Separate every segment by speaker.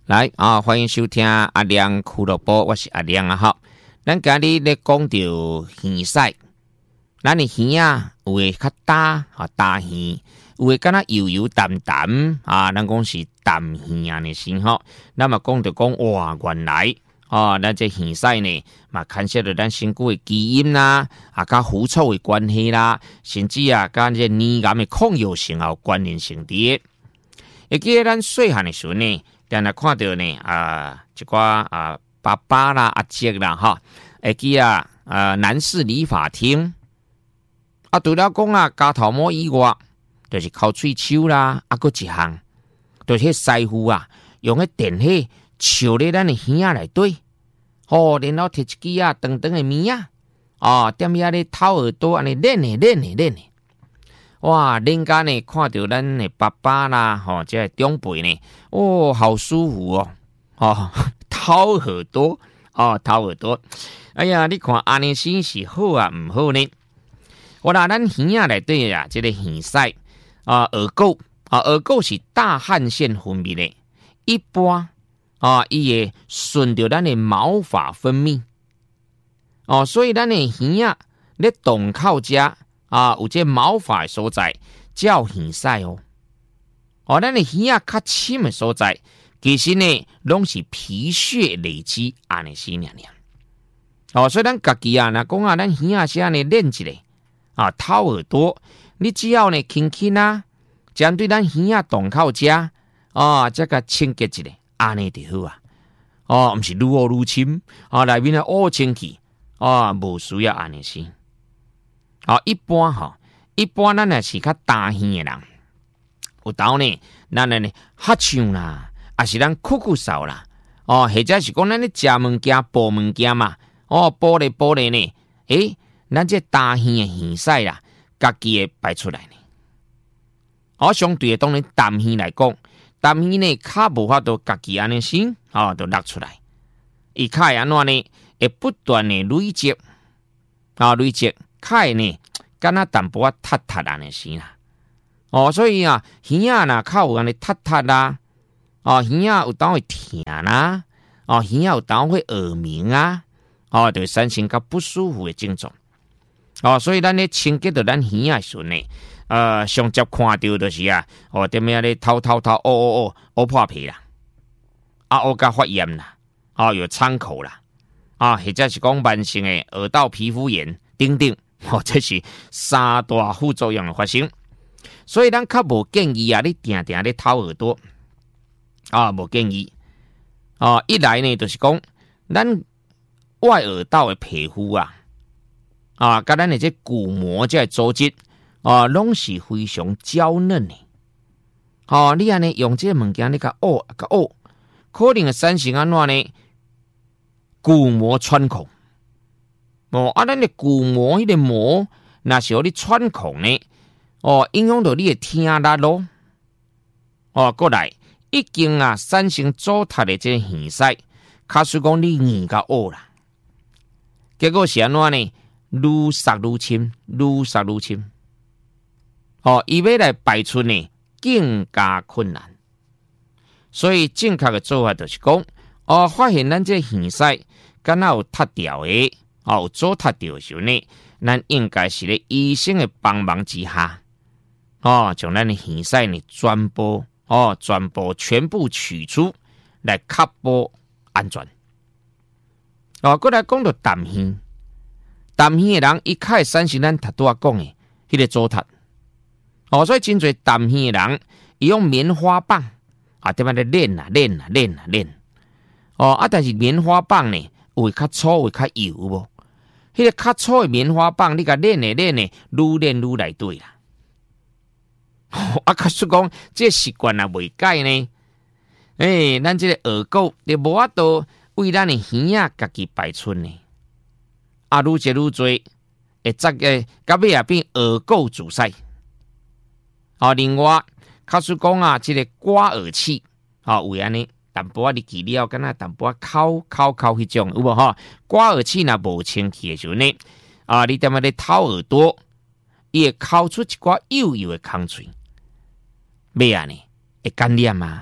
Speaker 1: 来啊，欢迎收听阿亮俱乐部，我是阿亮啊。好，咱今日咧讲到鱼鳃，咱的鱼啊，有诶较大啊大鱼，有诶敢若油油淡淡啊，咱讲是淡鱼安尼先吼。那么讲到讲哇，原来哦，咱这鱼鳃呢，嘛牵涉到咱身躯的基因啦，啊，甲腐臭的关系啦，甚至啊，甲这黏癌的抗药性也有关联性伫。会记得咱细汉的时候呢，定来看到呢一寡爸爸啦、阿叔啦哈，会记男士理发厅啊，除了讲加头毛以外，就是抠喙鬚啦，啊，搁一项就是师傅用迄电火烧咧咱的耳仔内底，然后摕一支长长的面踮遐咧掏耳朵安尼练咧。哇，人家呢看到咱的爸爸啦，这长辈呢，好舒服掏耳朵，掏耳朵。哎呀，你看安尼先是好啊，唔好呢？我拿咱耳仔内底这个耳鳃耳垢耳垢是大汗腺分泌的，一般伊会顺着咱的毛发分泌所以咱的耳仔咧洞口遮。有这毛发的所在叫耳鳃咱的耳仔较深的所在，其实呢拢是皮屑累积安尼是尔。所以咱家己若讲咱耳仔先呢练一下掏耳朵，你只要呢轻轻针对咱耳仔洞口遮这个清洁一下，安尼就好毋是愈污愈深内面污清气无需要安尼先。一般咱也是较大耳的人，有当呢，咱呢哈唱啦，也是咱酷嗽啦，或者是讲咱咧食物件、剥物件嘛，剥咧呢，咱这大耳的耳屎啦，家己会排出来呢。相对的，当然淡耳来讲，淡耳呢较无法度家己安尼先，就落出来，伊较会安怎呢？会不断的累积，开呢，敢若淡薄塌安尼是啦。所以耳仔若较有安尼塌啦，耳仔有当会疼啦，耳仔有当会耳鸣就产生较不舒服的症状。所以咱咧清洁到咱耳仔的时候呢，上接看到就是踮遐咧偷乌破皮啦，乌甲发炎啦，有伤口啦，或者是讲慢性的耳道皮肤炎等等。这是三大副作用的发生，所以咱较无建议你定咧掏耳朵无建议一来呢，就是讲咱外耳道的皮肤甲咱的这骨膜这组织拢是非常娇嫩的你安尼用这物件你甲可能会产生安怎呢？骨膜穿孔。咱的骨膜迄个膜，若是互你穿孔呢，影响到你的听力咯。过来已经产生阻塞的这耳屎，假使讲你耳甲乌啦，结果是安怎呢？愈塞愈深。伊要来排出呢，更加困难。所以正确的做法就是讲，发现咱这耳屎敢若有塌掉的。有阻塞掉的时候呢，咱应该是咧医生的帮忙之下，将咱的耳屎呢全部取出来，确保安全。过来讲到淡耳的人，伊较会产生咱头拄讲的迄个阻塞。所以真侪淡耳的人，伊用棉花棒踮咧练。但是棉花棒呢，有较粗，有较油无？迄个较粗的棉花棒，你甲练愈练愈来对啦。假使讲这习惯未改呢？咱这个耳垢你无法度为咱的耳仔家己排出呢。愈接愈多，会杂个到尾也变耳垢阻塞。另外，假使讲这个刮耳器有安尼。淡薄你记了，敢若淡薄抠迄种，有无刮耳器若无清气的时候呢，你踮咧掏耳朵，伊会抠出一寡幼的空喙，咩呢？会感染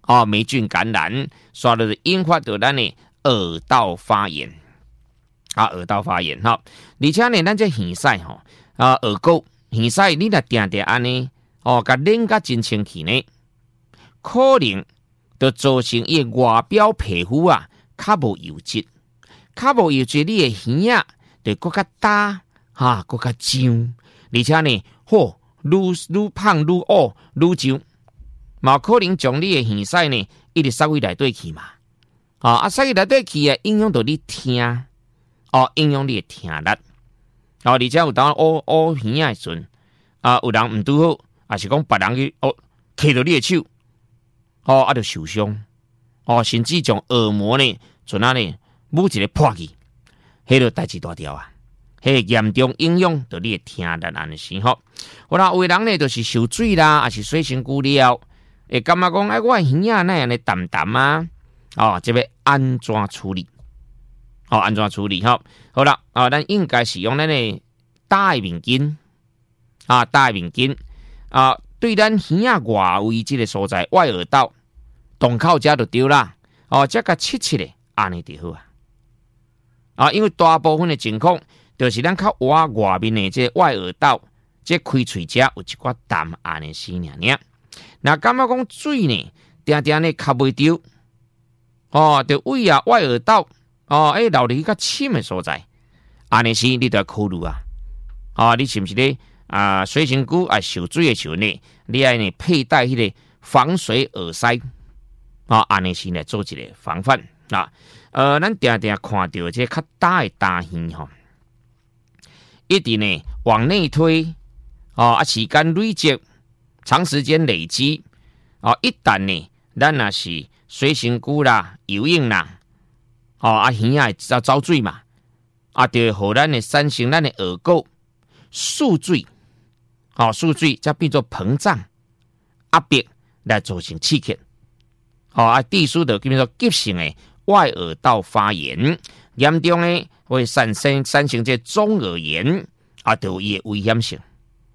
Speaker 1: 霉菌感染，所以就引发到咱的耳道发炎。耳道发炎哈，而且呢，咱这耳塞哈耳垢耳塞，你若定定安尼甲冷甲真清气呢，可能就造成伊外表皮肤较无油质，较无油质，你的耳就更加大更加痒，而且呢，愈胖愈乌愈痒，嘛可能将你的耳塞呢一直塞入内底去嘛，塞入内底去影响到你听。影响你的听力，而且有当乌耳的时阵，有人唔拄好，也是讲别人去揢到你的手，就受伤，甚至将耳膜呢，阵呢，某一个破去，迄个代志大条迄个严重影响到你的听力安尼吼。好啦，有的人呢，就是受水啦，也是洗身躯了，会感觉讲，我的耳那样的淡淡这要安怎处理？安怎处理好啦，咱应该是用咱的大的面巾大的面巾对咱耳外围这个所在外耳道洞口遮就对啦，这个切切的安尼就好因为大部分的情况就是咱靠外面的这外耳道这开喙遮有一寡淡安尼死尔。那感觉讲水呢，定定呢卡袂着就位外耳道。留伫较深的所在，安尼时你都要考虑你是不是咧水身躯受水的时候呢？你爱呢佩戴迄个防水耳塞安尼时来做一个防范咱定定看到这较大的大耳一定呢往内推时间累积，长时间累积一旦呢，咱若是水身躯啦、游泳啦。耳会走水嘛，就会互咱的产生咱的耳垢蓄水，蓄水则变做膨胀压迫来造成刺激，致使就变做急性的外耳道发炎，严重的会产生这中耳炎就有伊的危险性。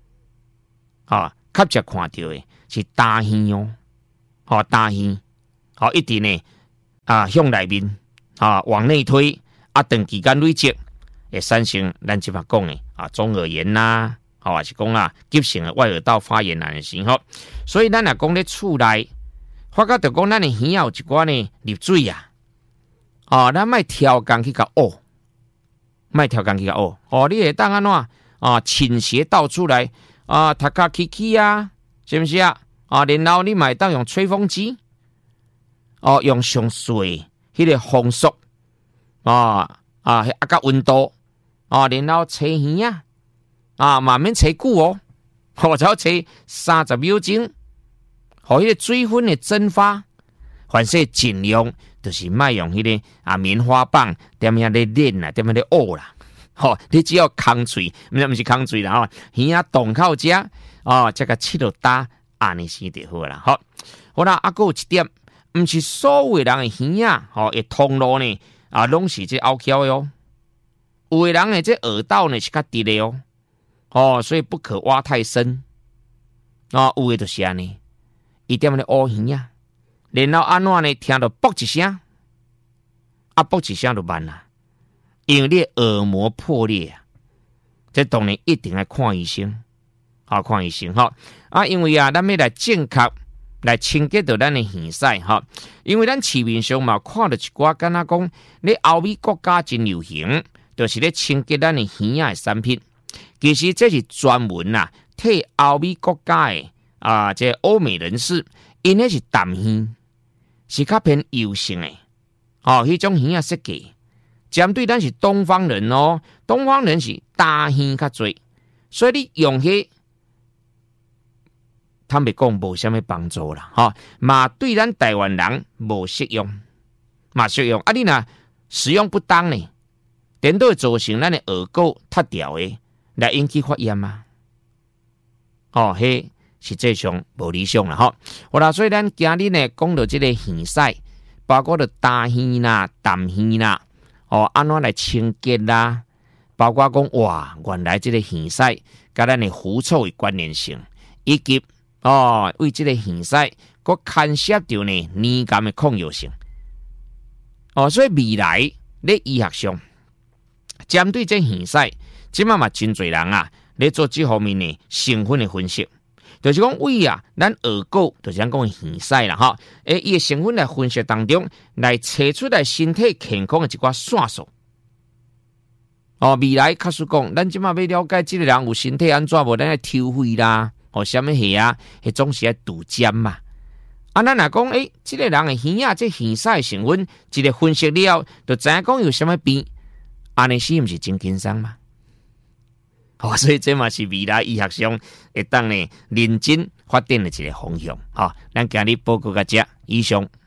Speaker 1: 较常看到的是大耳大耳一定呢向内面。往内推长期间累积会产生咱即摆讲的中耳炎啦，还是讲急性的外耳道发炎安尼时候，所以咱若讲咧厝内，发觉着讲咱的耳有一寡呢入水咱莫挑工去甲乌，莫挑工去甲乌，你会当安怎倾斜倒出来头壳起起是不是然后你嘛当用吹风机用上水。迄个风速甲温度然后吹耳慢慢吹久只要吹30秒钟，互迄个水分的蒸发，凡说尽量就是莫用迄个棉花棒踮遐咧练啦，踮遐咧学啦，你只要空喙，毋是空喙啦耳洞口遮这个切到打安尼先就好啦好啦，还有一点。毋是所有人的耳会通路呢拢是这凹翘的有的人的这耳道呢是较低的所以不可挖太深有的就是安尼，伊踮咧乌耳然后安怎呢听到啵一声啵一声就慢啦，因为你耳膜破裂这当然一定要看医生看医生因为咱要来正确来清洁到咱的耳塞因为咱市面上嘛看到一寡敢若讲咧欧美国家真流行，就是咧清洁咱的耳的产品。其实这是专门替欧美国家的这欧美人士，因那是淡耳，是较偏油性的迄种耳设计。针对咱是东方人东方人是大耳较多，所以你用迄。坦白讲，无什么帮助啦，嘛对咱台湾人无适用，你若使用不当呢，颠倒造成咱的耳垢塌掉的，来引起发炎迄实际上无理想啦，好啦，所以咱今日呢讲到这个耳塞，包括着大耳啦、淡耳啦，安怎来清洁啦，包括讲原来这个耳塞甲咱的狐臭的关联性，以及为这个耳塞佮牵涉到呢黏感的抗药性。所以未来咧医学上，针对这耳屎，即嘛真侪人啊，咧做这方面呢成分的分析，就是讲为啊，咱耳垢就是咱讲的耳屎啦，哈，伊的成分来分析当中，来测出来身体健康的一寡线索。未来假使讲，咱即嘛要了解这个人有身体安怎无，咱来抽血啦，什么血啊，迄总是要杜针嘛。咱若讲，这个人的耳啊，这耳屎的成分，一个分析了，就知影讲有什么病，安尼是毋是真轻松嘛？所以这嘛是未来医学上会当呢认真发展的一个方向。咱今日报告到这，以上。